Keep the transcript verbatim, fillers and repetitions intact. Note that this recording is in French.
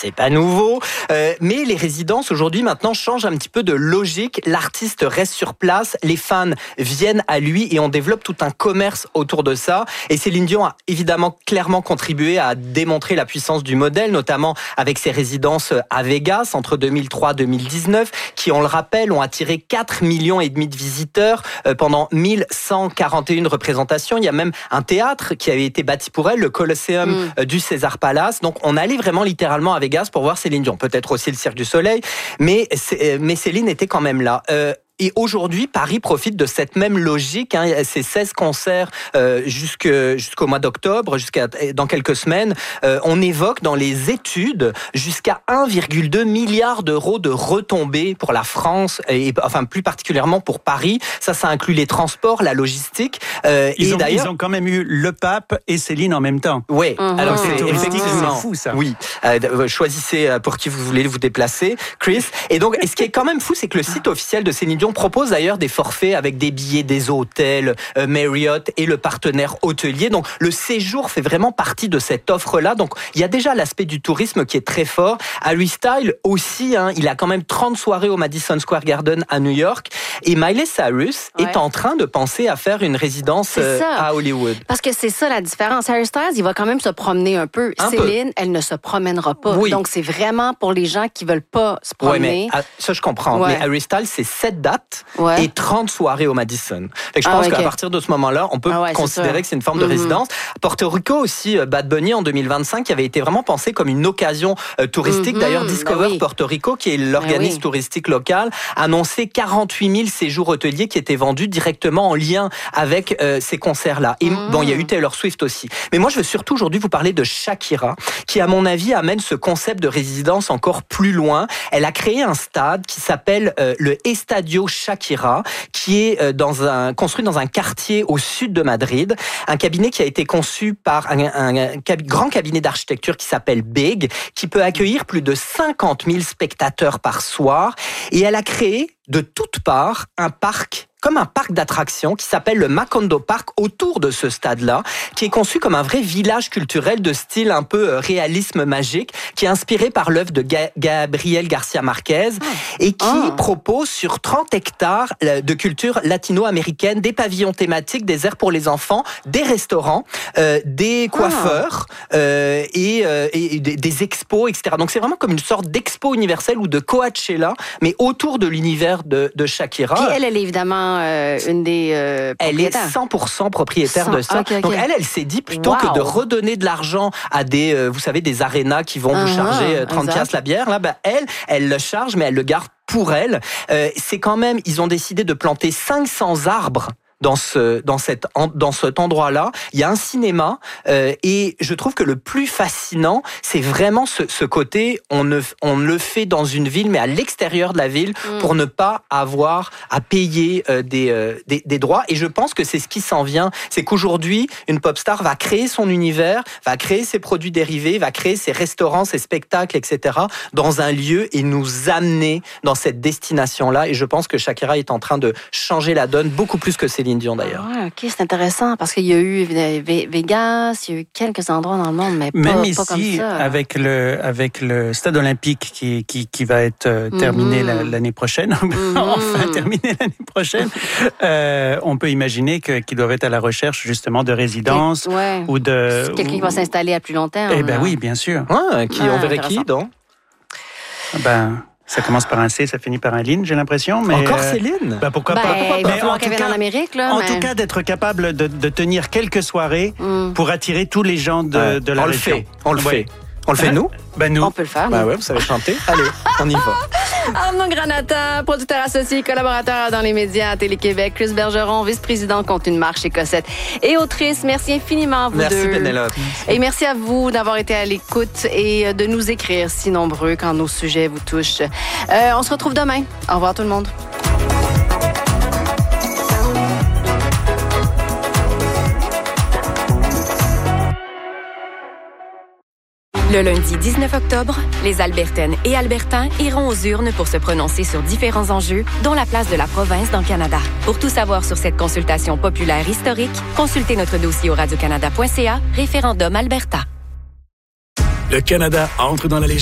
c'est pas nouveau. Euh, mais les résidences aujourd'hui maintenant changent un petit peu de logique. L'artiste reste sur place, les fans viennent à lui et on développe tout un commerce autour de ça. Et Céline Dion a évidemment clairement contribué à démontrer la puissance du modèle, notamment avec ses résidences à Vegas entre deux mille trois et deux mille dix-neuf, qui, on le rappelle, ont attiré quatre millions et demi de visiteurs pendant mille cent quarante et une représentations. Il y a même un théâtre qui avait été bâti pour elle, le Colosseum mm. du César Palace. Donc on allait vraiment littéralement à Vegas pour voir Céline Dion. Peut-être aussi le Cirque du Soleil, mais, mais Céline était quand même là. Euh, Et aujourd'hui, Paris profite de cette même logique. Hein, ces seize concerts euh, jusque, jusqu'au mois d'octobre, jusqu'à dans quelques semaines. Euh, on évoque dans les études jusqu'à un virgule deux milliard d'euros de retombées pour la France, et enfin plus particulièrement pour Paris. Ça, ça inclut les transports, la logistique. Euh, ils, et ont, d'ailleurs, ils ont quand même eu le pape et Céline en même temps. Oui, mmh. alors c'est, c'est effectivement c'est fou ça. Oui, euh, choisissez pour qui vous voulez vous déplacer, Chris. Et donc, et ce qui est quand même fou, c'est que le site officiel de Céline Dion propose d'ailleurs des forfaits avec des billets des hôtels euh, Marriott et le partenaire hôtelier. Donc le séjour fait vraiment partie de cette offre-là. Donc il y a déjà l'aspect du tourisme qui est très fort. Harry Styles aussi, hein, il a quand même trente soirées au Madison Square Garden à New York. Et Miley Cyrus ouais. est en train de penser à faire une résidence euh, à Hollywood. Parce que c'est ça la différence. Harry Styles, il va quand même se promener un peu. Un Céline, peu. elle ne se promènera pas. Oui. Donc c'est vraiment pour les gens qui veulent pas se promener. Ouais, mais, ça je comprends. Ouais. Mais Harry Styles, c'est sept dates. Ouais. Et trente soirées au Madison. Fait que je ah, pense okay. qu'à partir de ce moment-là, on peut ah ouais, considérer c'est que c'est une forme de mm-hmm. résidence. Porto Rico aussi, Bad Bunny en deux mille vingt-cinq, qui avait été vraiment pensé comme une occasion euh, touristique. Mm-hmm. D'ailleurs, Discover bah oui. Porto Rico, qui est l'organisme oui. touristique local, a annoncé quarante-huit mille séjours hôteliers qui étaient vendus directement en lien avec euh, ces concerts-là. Et mm-hmm. bon, il y a eu Taylor Swift aussi. Mais moi, je veux surtout aujourd'hui vous parler de Shakira, qui, à mon avis, amène ce concept de résidence encore plus loin. Elle a créé un stade qui s'appelle euh, le Estadio Shakira, qui est dans un, construit dans un quartier au sud de Madrid. Un cabinet qui a été conçu par un, un, un grand cabinet d'architecture qui s'appelle Big, qui peut accueillir plus de cinquante mille spectateurs par soir. Et elle a créé de toutes parts un parc comme un parc d'attractions qui s'appelle le Macondo Park autour de ce stade-là, qui est conçu comme un vrai village culturel de style un peu réalisme magique, qui est inspiré par l'œuvre de Ga- Gabriel Garcia Marquez et qui oh. propose sur trente hectares de culture latino-américaine des pavillons thématiques, des aires pour les enfants, des restaurants, euh, des coiffeurs oh. euh, et, euh, et des, des expos, et cetera. Donc c'est vraiment comme une sorte d'expo universelle ou de Coachella, mais autour de l'univers de, de Shakira. Puis elle, elle est évidemment Euh, une des euh, elle est cent pour cent propriétaire cent de ça. Okay, okay. Donc elle, elle s'est dit plutôt wow. que de redonner de l'argent à des, euh, vous savez, des arénas qui vont uh-huh, vous charger euh, trente piastres la bière. Là, ben elle, elle le charge, mais elle le garde pour elle. Euh, c'est quand même, ils ont décidé de planter cinq cents arbres. Dans ce dans cette dans cet endroit-là, il y a un cinéma euh, et je trouve que le plus fascinant, c'est vraiment ce, ce côté on ne on le fait dans une ville mais à l'extérieur de la ville mmh. pour ne pas avoir à payer euh, des, euh, des des droits. Et je pense que c'est ce qui s'en vient, c'est qu'aujourd'hui une pop star va créer son univers, va créer ses produits dérivés, va créer ses restaurants, ses spectacles, et cetera dans un lieu et nous amener dans cette destination-là. Et je pense que Shakira est en train de changer la donne beaucoup plus que Céline Dion d'ailleurs. Ah ouais, ok, c'est intéressant parce qu'il y a eu Vegas, il y a eu quelques endroits dans le monde, mais pas, Même ici, pas comme ça. avec le avec le stade olympique qui qui, qui va être terminé mm-hmm. l'année prochaine, mm-hmm. enfin terminé l'année prochaine, euh, on peut imaginer que qu'ils doivent être à la recherche justement de résidences ouais. ou de quelqu'un ou... qui va s'installer à plus long terme. Eh ben oui, bien sûr. Ouais, qui ah, on verrait qui donc. Ben. Ça commence par un C, ça finit par un Lynn, j'ai l'impression. Mais encore Céline? Ben pourquoi ben, pas? Il va falloir qu'elle vienne en Amérique. Là, en mais... tout cas, d'être capable de, de tenir quelques soirées mm. pour attirer tous les gens de, ouais. de la on région. Le fait. On le ouais. fait. On le fait, hein? nous? Ben nous. On peut le faire. Ben ouais, vous savez chanter. Allez, on y va. Arnaud Granata, producteur associé, collaborateur dans les médias à Télé-Québec. Chris Bergeron, vice-président contre une marche écossette et autrice. Merci infiniment à vous merci deux. Merci Pénélope. Et merci à vous d'avoir été à l'écoute et de nous écrire si nombreux quand nos sujets vous touchent. Euh, on se retrouve demain. Au revoir tout le monde. Le lundi dix-neuf octobre, les Albertaines et Albertains iront aux urnes pour se prononcer sur différents enjeux, dont la place de la province dans le Canada. Pour tout savoir sur cette consultation populaire historique, consultez notre dossier au radio canada point c a, référendum Alberta. Le Canada entre dans la légende.